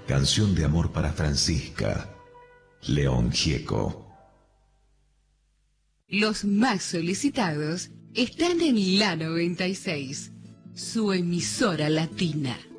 Canción de amor para Francisca. León Gieco. Los más solicitados están en la 96, su emisora latina.